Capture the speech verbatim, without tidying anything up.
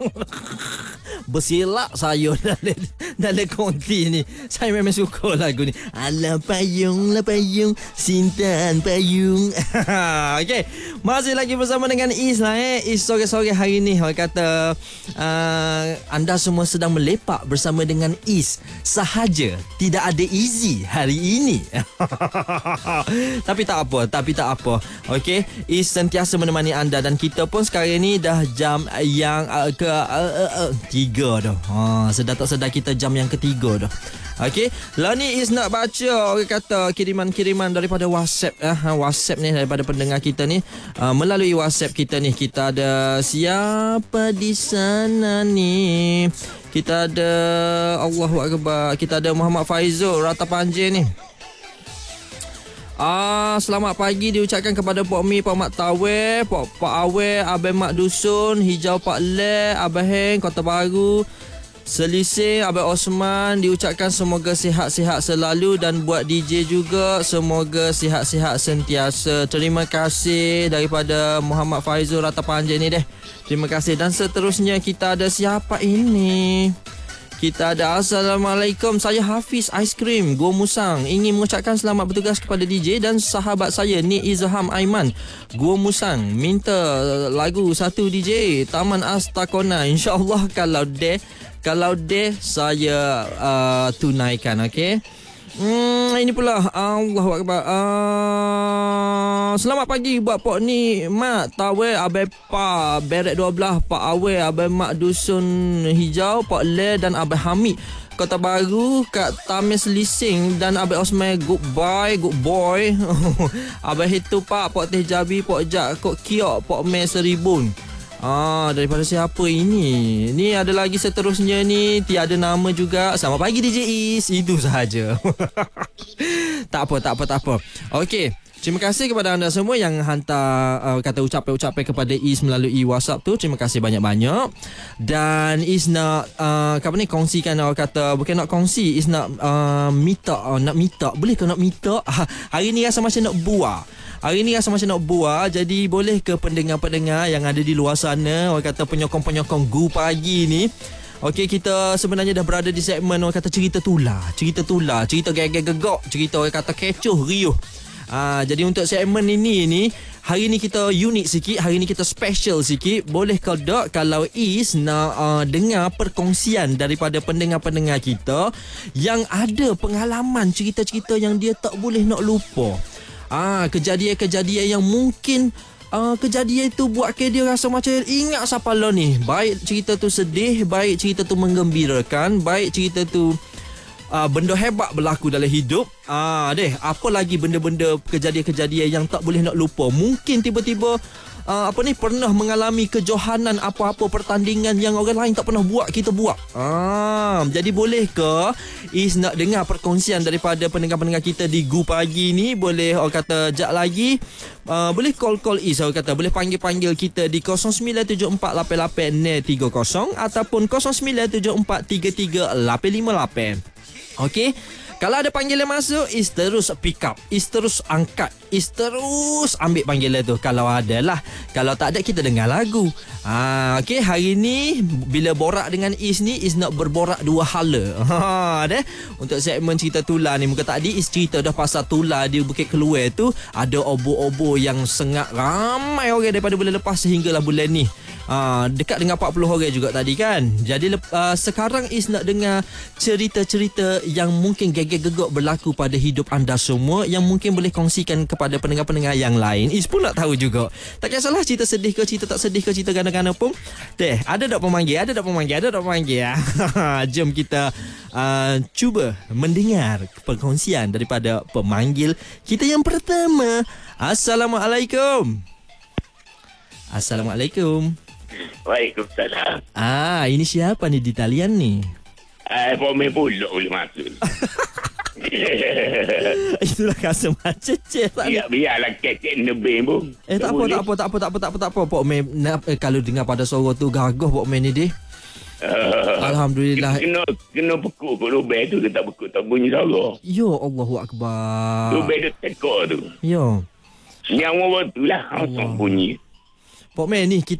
Bersilap saya dalam, dalam konti ni. Saya memang suka lagu ni. Alah payung, lah payung, sintan payung. Okey, masih lagi bersama dengan Is lah eh. Is sore-sore hari ni orang kata uh, anda semua sedang melepak bersama dengan Is sahaja. Tidak ada easy hari ini. Tapi tak apa, tapi tak apa. Okey, Is sentiasa menemani anda dan kita pun sekarang ni dah jam yang uh, ke uh, uh, uh, tiga dah. Ha, sedar tak sedar kita jam yang ketiga dah. Okey, lah ni Is nak baca orang kata kiriman-kiriman daripada WhatsApp eh, WhatsApp ni daripada pendengar kita ni. Uh, melalui WhatsApp kita ni kita ada siapa di sana ni? Kita ada Allahu Akbar. Kita ada Muhammad Faizul Rata Panjir ni. Ah, selamat pagi diucapkan kepada Pok Mi, Pak Mak Tawe, Pak Pak Awe, Abang Mak Dusun, Hijau Pak Le, Abang Heng, Kota Baru, Selisih, Abang Osman. Diucapkan semoga sihat-sihat selalu dan buat D J juga semoga sihat-sihat sentiasa. Terima kasih daripada Muhammad Faizul Rata Panjir ni deh. Terima kasih. Dan seterusnya kita ada siapa ini? Kita ada Assalamualaikum, saya Hafiz Aiskrim Gua Musang. Ingin mengucapkan selamat bertugas kepada D J dan sahabat saya Ni Izham Aiman Gua Musang. Minta lagu satu D J Taman Astakona. InsyaAllah kalau deh Kalau deh saya uh, tunaikan. Okay. Hmm, ini pula Allahu Akbar. Uh, selamat pagi buat Pok Ni, Mak Tawe, Abai Pa Beret dua belas, Pak Awe, Abai Mak Dusun Hijau, Pak Le dan Abai Hamid Kota Baru, Kak Tamis Lising dan Abai Osman. Goodbye, good boy. Abai Hitu Pak, Pok Teh Jabi, Pok Jak, Kok Kiok, Pok Me Seribun. Ah, daripada siapa ini? Ni ada lagi seterusnya ni, tiada nama juga. Selamat pagi D J Is. Itu sahaja. Tak apa, tak apa, tak apa. Okey. Terima kasih kepada anda semua yang hantar uh, kata ucapan-ucapan kepada Is melalui WhatsApp tu. Terima kasih banyak-banyak. Dan Is nak uh, apa ni kongsikan orang kata bukan nak kongsi, Is nak uh, minta uh, nak minta. Boleh ke nak minta? Hari ni rasa macam nak buat. Hari ni rasa macam nak buat. Jadi boleh ke pendengar-pendengar yang ada di luar sana, orang kata penyokong-penyokong Gu Pagi ni. Okey, kita sebenarnya dah berada di segmen orang kata cerita tular. Cerita tular, cerita gegek-gegok, cerita orang kata kecoh riuh. Ah, jadi untuk segmen ini ni hari ni kita unik sikit, hari ni kita special sikit. Boleh ke tak kalau Is nak uh, dengar perkongsian daripada pendengar-pendengar kita yang ada pengalaman cerita-cerita yang dia tak boleh nak lupa. Ah, kejadian-kejadian yang mungkin uh, kejadian itu buatkan dia rasa macam ingat siapa lah ni. Baik cerita tu sedih, baik cerita tu menggembirakan, baik cerita tu Uh, benda hebat berlaku dalam hidup. Ah, uh, deh, apa lagi benda-benda kejadian-kejadian yang tak boleh nak lupa. Mungkin tiba-tiba uh, apa ni pernah mengalami kejohanan apa-apa pertandingan yang orang lain tak pernah buat, kita buat. Ah, jadi boleh ke Is nak dengar perkongsian daripada pendengar-pendengar kita di Gu Pagi ni? Boleh orang kata jap lagi uh, boleh call-call Is, orang kata boleh panggil-panggil kita di kosong sembilan tujuh empat lapan lapan nol tiga kosong ataupun kosong sembilan tujuh empat tiga tiga lapan lima lapan. Okey, kalau ada panggilan masuk, Is terus pick up, Is terus angkat, Is terus ambil panggilan tu kalau ada lah. Kalau tak ada, kita dengar lagu. Ah, okey, hari ni bila borak dengan Is ni, Is nak berborak dua hala. Ha, deh. Untuk segmen cerita tular ni, muka tadi Is cerita dah pasal tular di Bukit Keluar tu, ada obo-obo yang sengak ramai orang daripada bulan lepas sehinggalah bulan ni. Ah, dekat dengan empat puluh orang juga tadi kan. Jadi uh, sekarang Is nak dengar cerita-cerita yang mungkin gegek-gegok berlaku pada hidup anda semua, yang mungkin boleh kongsikan kepada pendengar-pendengar yang lain. Is pun nak tahu juga. Tak kisahlah cerita sedih ke, cerita tak sedih ke, cerita gana-gana pun. Teh, ada tak pemanggil? Ada tak pemanggil? Ada tak pemanggil? Jom kita uh, cuba mendengar perkongsian daripada pemanggil kita yang pertama. Assalamualaikum. Assalamualaikum. Waalaikumsalam. Ah, ini siapa ni di talian ni? Ah, pemain pulak boleh masuk. Itulah rasa macam cek tak Ya, biarlah kekek nebeng pun. Eh tak apa, tak apa, tak apa, tak apa, tak apa, tak apa. Pok Mei, eh, kalau dengar pada suara tu gagah Pok Mei ni deh. Uh, Alhamdulillah. Kena kena pekuk kot lubang tu, dia tak pekuk, tak bunyi suara. Ya Allahu Akbar. Lubang dia tekor tu. Ya. Yang orang tu lah, langsung bunyi. Pok Mei ni kita